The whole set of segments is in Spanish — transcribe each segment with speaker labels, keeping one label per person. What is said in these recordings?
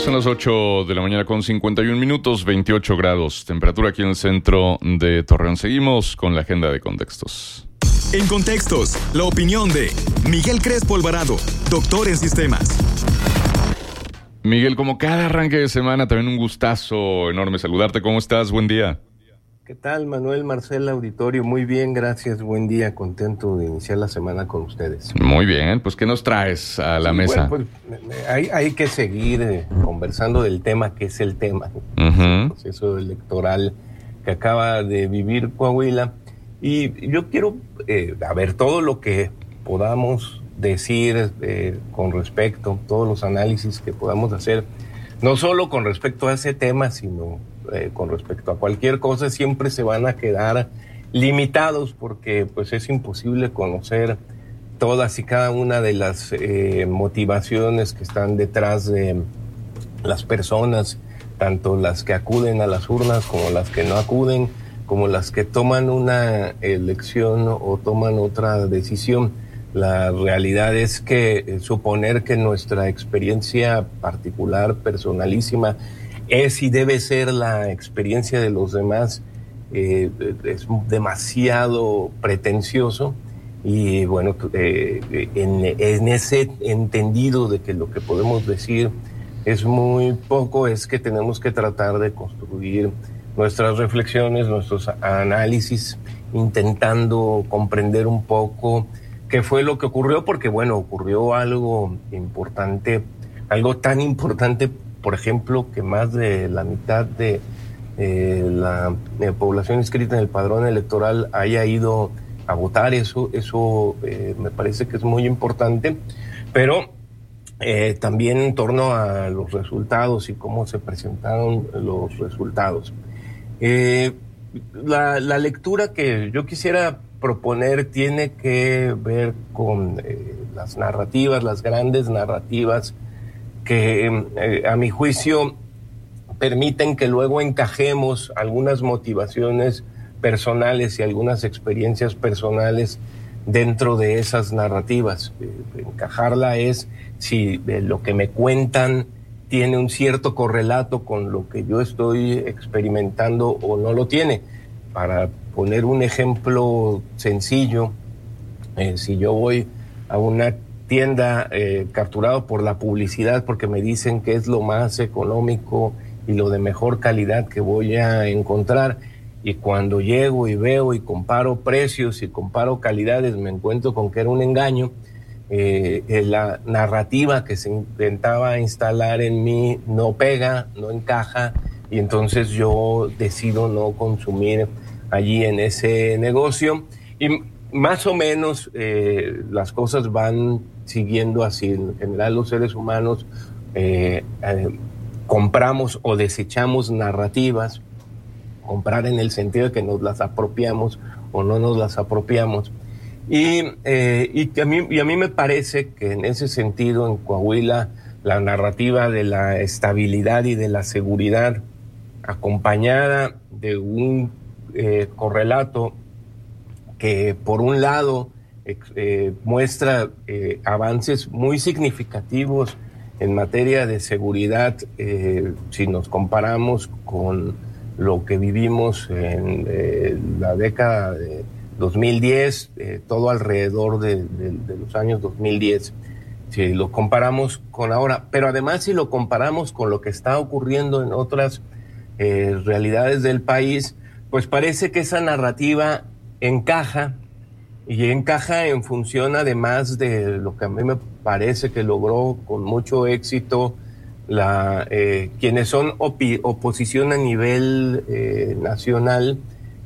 Speaker 1: Son las 8 de la mañana con 51 minutos, 28 grados. Temperatura aquí en el centro de Torreón. Seguimos con la agenda de contextos.
Speaker 2: En Contextos, la opinión de Miguel Crespo Alvarado, doctor en sistemas.
Speaker 1: Miguel, como cada arranque de semana, también un gustazo enorme saludarte. ¿Cómo estás? Buen día.
Speaker 3: ¿Qué tal, Manuel, Marcela, auditorio? Muy bien, gracias. Buen día, contento de iniciar la semana con ustedes.
Speaker 1: Muy bien, pues ¿qué nos traes a la mesa?
Speaker 3: Bueno, pues hay que seguir conversando del tema que es el tema,
Speaker 1: el
Speaker 3: proceso electoral que acaba de vivir Coahuila. Y yo quiero, ver todo lo que podamos decir con respecto, todos los análisis que podamos hacer, no solo con respecto a ese tema, sino con respecto a cualquier cosa. Siempre se van a quedar limitados porque pues es imposible conocer todas y cada una de las motivaciones que están detrás de las personas, tanto las que acuden a las urnas como las que no acuden, como las que toman una elección o toman otra decisión. La realidad es que suponer que nuestra experiencia particular, personalísima, es y debe ser la experiencia de los demás, es demasiado pretencioso. Y bueno, en ese entendido de que lo que podemos decir es muy poco, es que tenemos que tratar de construir nuestras reflexiones, nuestros análisis, intentando comprender un poco qué fue lo que ocurrió, porque bueno, ocurrió algo importante, algo tan importante, por ejemplo, que más de la mitad de la población inscrita en el padrón electoral haya ido a votar. Eso me parece que es muy importante, pero también en torno a los resultados y cómo se presentaron los resultados. La lectura que yo quisiera proponer tiene que ver con las narrativas, las grandes narrativas que a mi juicio permiten que luego encajemos algunas motivaciones personales y algunas experiencias personales dentro de esas narrativas. Encajarla es si lo que me cuentan tiene un cierto correlato con lo que yo estoy experimentando o no lo tiene. Para poner un ejemplo sencillo, si yo voy a una tienda capturado por la publicidad porque me dicen que es lo más económico y lo de mejor calidad que voy a encontrar, y cuando llego y veo y comparo precios y comparo calidades, me encuentro con que era un engaño. La narrativa que se intentaba instalar en mí no pega, no encaja, y entonces yo decido no consumir allí en ese negocio. Y más o menos las cosas van siguiendo así. En general, los seres humanos compramos o desechamos narrativas. Comprar en el sentido de que nos las apropiamos o no nos las apropiamos. Y a mí me parece que en ese sentido, en Coahuila, la narrativa de la estabilidad y de la seguridad, acompañada de un correlato que por un lado muestra avances muy significativos en materia de seguridad, si nos comparamos con lo que vivimos en la década de 2010, todo alrededor de los años 2010, si lo comparamos con ahora, pero además si lo comparamos con lo que está ocurriendo en otras realidades del país, pues parece que esa narrativa encaja, y encaja en función además de lo que a mí me parece que logró con mucho éxito quienes son oposición a nivel nacional,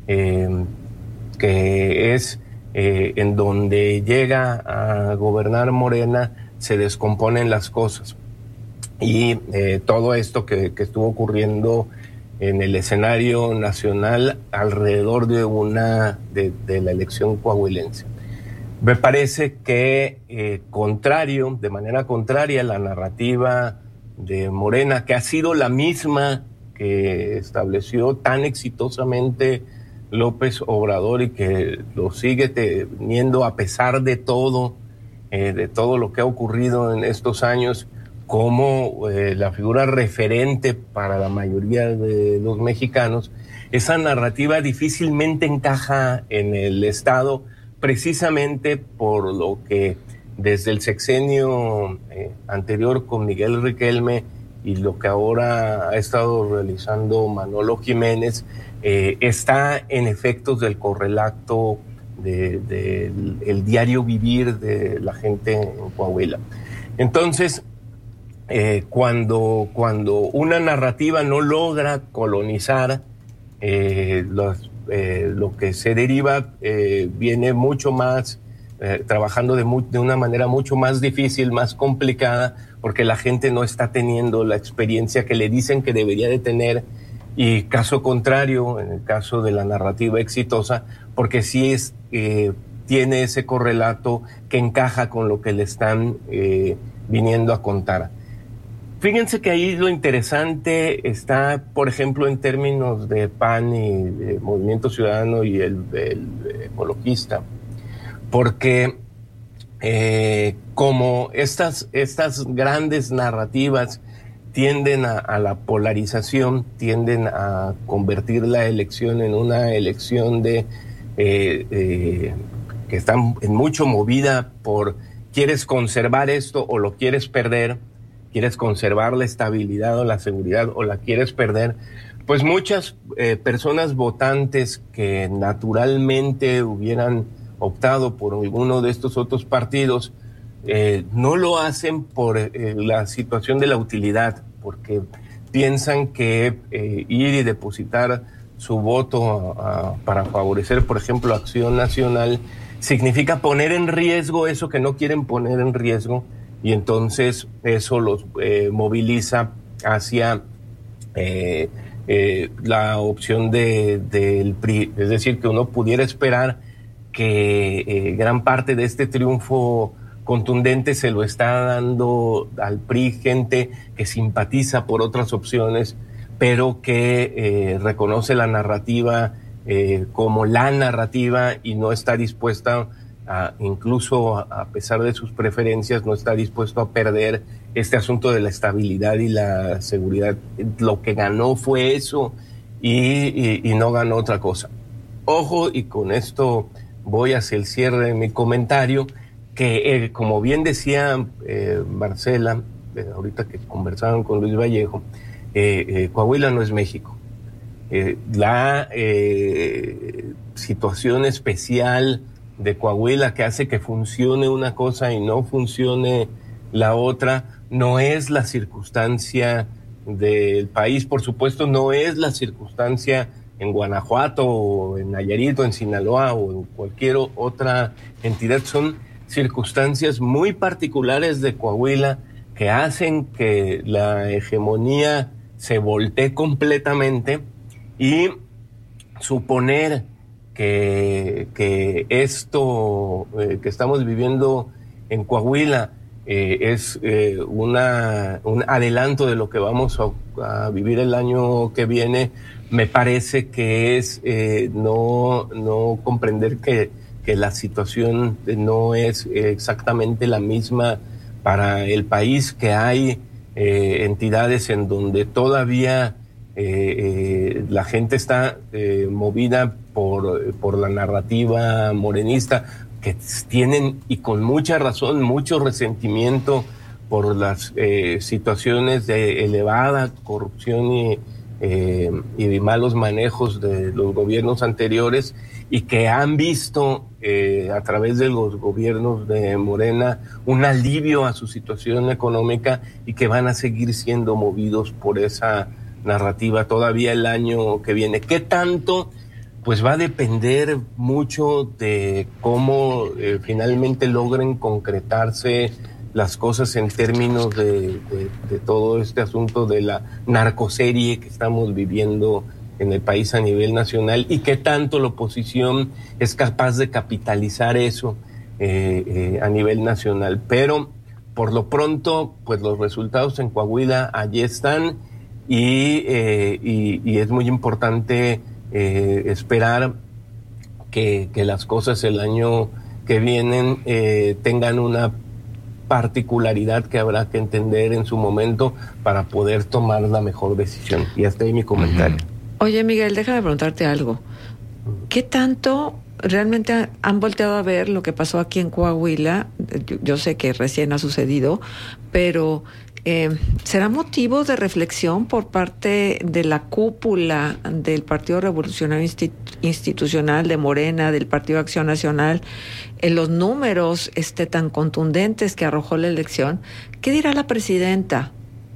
Speaker 3: que es en donde llega a gobernar Morena, se descomponen las cosas. Y todo esto que estuvo ocurriendo en el escenario nacional alrededor de la elección coahuilense. Me parece que de manera contraria, la narrativa de Morena, que ha sido la misma que estableció tan exitosamente López Obrador y que lo sigue teniendo a pesar de todo lo que ha ocurrido en estos años, como la figura referente para la mayoría de los mexicanos, esa narrativa difícilmente encaja en el Estado, precisamente por lo que desde el sexenio anterior con Miguel Riquelme y lo que ahora ha estado realizando Manolo Jiménez, está en efectos del correlato del diario vivir de la gente en Coahuila. Entonces, cuando una narrativa no logra colonizar, lo que se deriva viene mucho más, trabajando de una manera mucho más difícil, más complicada, porque la gente no está teniendo la experiencia que le dicen que debería de tener, y caso contrario, en el caso de la narrativa exitosa, porque sí tiene ese correlato que encaja con lo que le están viniendo a contar. Fíjense que ahí lo interesante está, por ejemplo, en términos de PAN y de Movimiento Ciudadano y el ecologista, porque como estas grandes narrativas tienden a la polarización, tienden a convertir la elección en una elección que está en mucho movida por ¿quieres conservar esto o lo quieres perder? ¿Quieres conservar la estabilidad o la seguridad o la quieres perder? Pues muchas personas votantes que naturalmente hubieran optado por alguno de estos otros partidos no lo hacen por la situación de la utilidad, porque piensan que ir y depositar su voto para favorecer, por ejemplo, Acción Nacional, significa poner en riesgo eso que no quieren poner en riesgo, y entonces eso los moviliza hacia la opción del PRI. Es decir, que uno pudiera esperar que gran parte de este triunfo contundente se lo está dando al PRI gente que simpatiza por otras opciones, pero que reconoce la narrativa como la narrativa y no está dispuesta incluso a pesar de sus preferencias, no está dispuesto a perder este asunto de la estabilidad y la seguridad. Lo que ganó fue eso y no ganó otra cosa. Ojo, y con esto voy hacia el cierre de mi comentario, que como bien decía Marcela, ahorita que conversaban con Luis Vallejo, Coahuila no es México. La situación especial de Coahuila que hace que funcione una cosa y no funcione la otra no es la circunstancia del país, por supuesto no es la circunstancia en Guanajuato o en Nayarit o en Sinaloa o en cualquier otra entidad. Son circunstancias muy particulares de Coahuila que hacen que la hegemonía se voltee completamente, y suponer que esto que estamos viviendo en Coahuila es un adelanto de lo que vamos a vivir el año que viene, me parece que es no comprender que la situación no es exactamente la misma para el país, que hay entidades en donde todavía la gente está movida por la narrativa morenista, que tienen, y con mucha razón, mucho resentimiento por las situaciones de elevada corrupción y malos manejos de los gobiernos anteriores, y que han visto a través de los gobiernos de Morena un alivio a su situación económica, y que van a seguir siendo movidos por esa narrativa todavía el año que viene. ¿Qué tanto? Pues va a depender mucho de cómo finalmente logren concretarse las cosas en términos de todo este asunto de la narcoserie que estamos viviendo en el país a nivel nacional, y qué tanto la oposición es capaz de capitalizar eso a nivel nacional. Pero por lo pronto, pues los resultados en Coahuila allí están, y es muy importante esperar que las cosas el año que vienen tengan una particularidad que habrá que entender en su momento para poder tomar la mejor decisión. Y hasta ahí mi comentario.
Speaker 4: Oye, Miguel, déjame preguntarte algo. ¿Qué tanto realmente han volteado a ver lo que pasó aquí en Coahuila? Yo sé que recién ha sucedido, pero ¿será motivo de reflexión por parte de la cúpula del Partido Revolucionario Institucional de Morena, del Partido Acción Nacional, en los números tan contundentes que arrojó la elección? ¿Qué dirá la presidenta?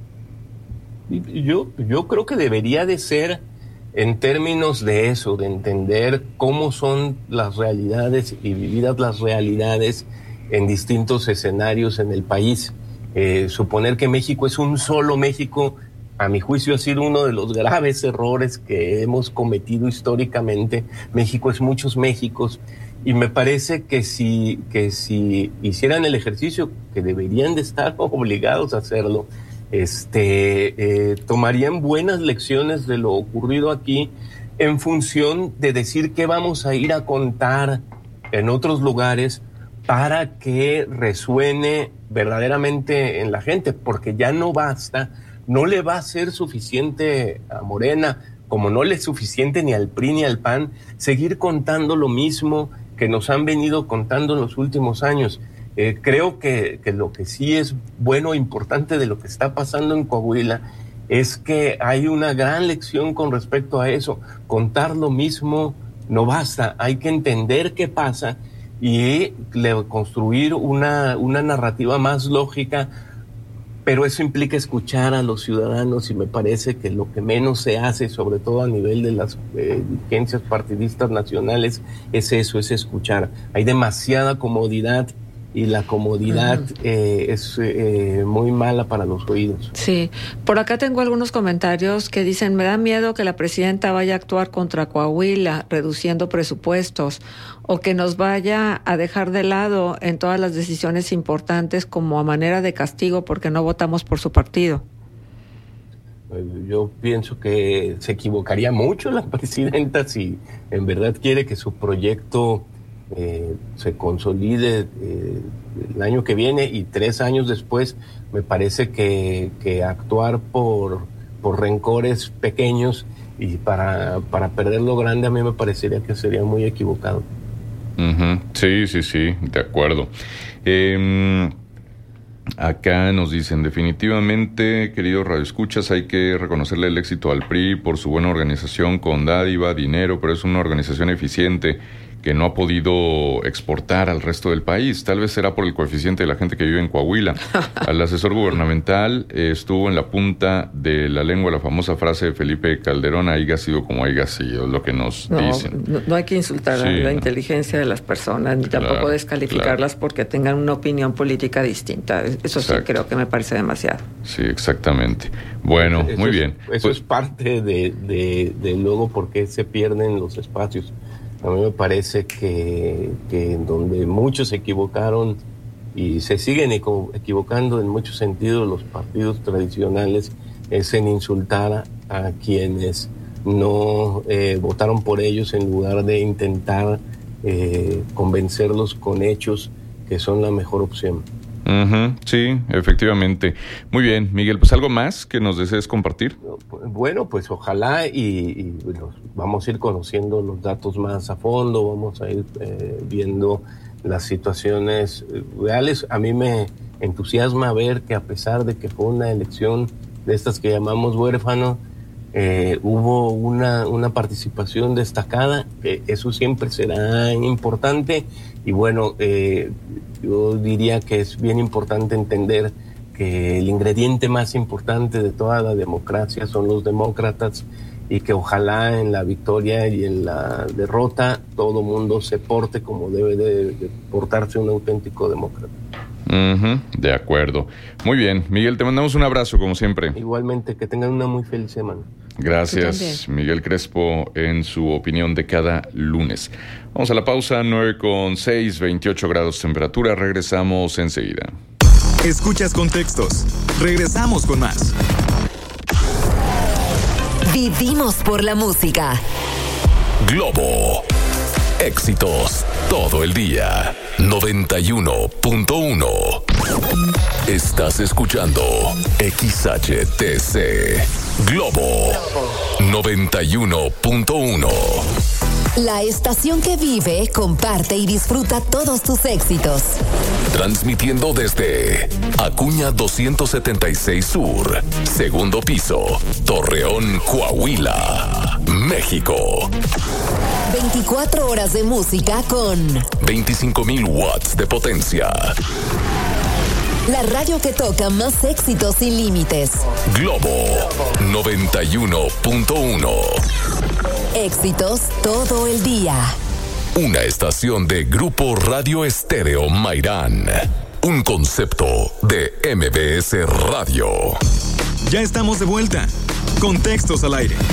Speaker 3: Yo creo que debería de ser en términos de eso, de entender cómo son las realidades y vividas las realidades en distintos escenarios en el país. Suponer que México es un solo México, a mi juicio, ha sido uno de los graves errores que hemos cometido históricamente. México es muchos Méxicos, y me parece que si hicieran el ejercicio, que deberían de estar obligados a hacerlo, tomarían buenas lecciones de lo ocurrido aquí en función de decir qué vamos a ir a contar en otros lugares para que resuene verdaderamente en la gente, porque ya no basta, no le va a ser suficiente a Morena, como no le es suficiente ni al PRI ni al PAN, seguir contando lo mismo que nos han venido contando en los últimos años. Creo que lo que sí es bueno e importante de lo que está pasando en Coahuila es que hay una gran lección con respecto a eso. Contar lo mismo no basta, hay que entender qué pasa y construir una narrativa más lógica, pero eso implica escuchar a los ciudadanos, y me parece que lo que menos se hace, sobre todo a nivel de las dirigencias partidistas nacionales, es eso, es escuchar. Hay demasiada comodidad, y la comodidad es muy mala para los oídos.
Speaker 4: Sí, por acá tengo algunos comentarios que dicen: me da miedo que la presidenta vaya a actuar contra Coahuila, reduciendo presupuestos, o que nos vaya a dejar de lado en todas las decisiones importantes como a manera de castigo porque no votamos por su partido.
Speaker 3: Yo pienso que se equivocaría mucho la presidenta si en verdad quiere que su proyecto se consolide el año que viene y 3 años después. Me parece que actuar por rencores pequeños y para perder lo grande, a mí me parecería que sería muy equivocado.
Speaker 1: Sí, de acuerdo. Acá nos dicen: definitivamente, queridos radioescuchas, hay que reconocerle el éxito al PRI por su buena organización con dádiva, dinero, pero es una organización eficiente que no ha podido exportar al resto del país. Tal vez será por el coeficiente de la gente que vive en Coahuila. Al asesor gubernamental estuvo en la punta de la lengua la famosa frase de Felipe Calderón: haya sido como haya sido, es lo que nos dicen.
Speaker 4: No hay que insultar a la inteligencia de las personas, ni tampoco descalificarlas porque tengan una opinión política distinta. Eso sí creo que me parece demasiado. Sí,
Speaker 1: exactamente. Bueno, muy bien.
Speaker 3: Eso es parte de luego por qué se pierden los espacios. A mí me parece que en donde muchos se equivocaron y se siguen equivocando en muchos sentidos los partidos tradicionales es en insultar a quienes no votaron por ellos, en lugar de intentar convencerlos con hechos que son la mejor opción.
Speaker 1: Sí, efectivamente. Muy bien, Miguel, pues algo más que nos desees compartir.
Speaker 3: Bueno, pues ojalá y vamos a ir conociendo los datos más a fondo, vamos a ir viendo las situaciones reales. A mí me entusiasma ver que, a pesar de que fue una elección de estas que llamamos huérfano, hubo una participación destacada. Eso siempre será importante, y bueno, yo diría que es bien importante entender que el ingrediente más importante de toda la democracia son los demócratas, y que ojalá en la victoria y en la derrota todo mundo se porte como debe de portarse un auténtico demócrata.
Speaker 1: De acuerdo. Muy bien, Miguel, te mandamos un abrazo como siempre.
Speaker 3: Igualmente, que tengan una muy feliz semana.
Speaker 1: Gracias, Miguel Crespo, en su opinión de cada lunes. Vamos a la pausa, 9:06, 28 grados temperatura. Regresamos enseguida.
Speaker 2: Escuchas Contextos. Regresamos con más.
Speaker 5: Vivimos por la música.
Speaker 6: Globo. Éxitos todo el día. 91.1. Estás escuchando XHTC Globo 91.1.
Speaker 5: La estación que vive, comparte y disfruta todos tus éxitos.
Speaker 6: Transmitiendo desde Acuña 276 Sur, segundo piso, Torreón, Coahuila, México.
Speaker 5: 24 horas de música con
Speaker 6: 25,000 watts de potencia.
Speaker 5: La radio que toca más éxitos sin límites.
Speaker 6: Globo 91.1.
Speaker 5: Éxitos todo el día.
Speaker 6: Una estación de Grupo Radio Estéreo Mairán. Un concepto de MBS Radio.
Speaker 2: Ya estamos de vuelta. Contextos al aire.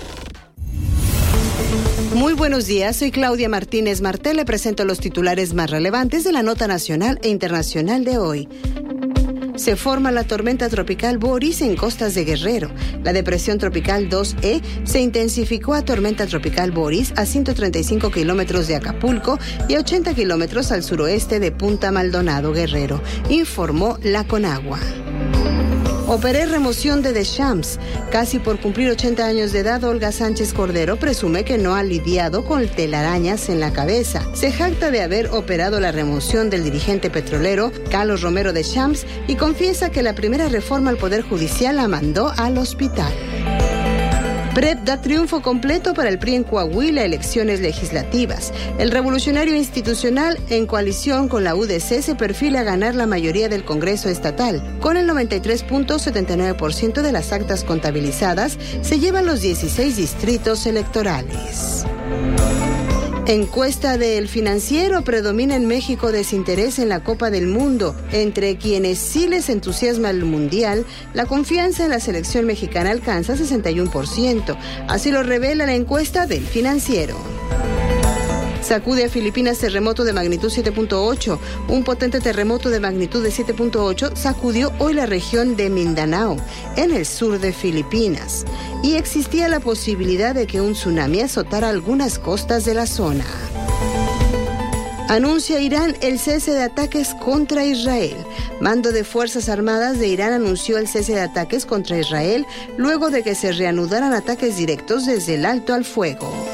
Speaker 7: Muy buenos días, soy Claudia Martínez Martel. Le presento los titulares más relevantes de la nota nacional e internacional de hoy. Se forma la tormenta tropical Boris en costas de Guerrero. La depresión tropical 2E se intensificó a tormenta tropical Boris a 135 kilómetros de Acapulco y a 80 kilómetros al suroeste de Punta Maldonado, Guerrero, informó la Conagua. Operé remoción de Deschamps. Casi por cumplir 80 años de edad, Olga Sánchez Cordero presume que no ha lidiado con telarañas en la cabeza. Se jacta de haber operado la remoción del dirigente petrolero Carlos Romero Deschamps y confiesa que la primera reforma al Poder Judicial la mandó al hospital. PREP da triunfo completo para el PRI en Coahuila, elecciones legislativas. El Revolucionario Institucional, en coalición con la UDC, se perfila a ganar la mayoría del Congreso estatal. Con el 93.79% de las actas contabilizadas, se llevan los 16 distritos electorales. Encuesta de El Financiero: predomina en México desinterés en la Copa del Mundo. Entre quienes sí les entusiasma el Mundial, la confianza en la selección mexicana alcanza 61%. Así lo revela la encuesta del Financiero. Sacude a Filipinas terremoto de magnitud 7.8. Un potente terremoto de magnitud de 7.8 sacudió hoy la región de Mindanao, en el sur de Filipinas, y existía la posibilidad de que un tsunami azotara algunas costas de la zona. Anuncia Irán el cese de ataques contra Israel. Mando de Fuerzas Armadas de Irán anunció el cese de ataques contra Israel luego de que se reanudaran ataques directos desde el alto al fuego.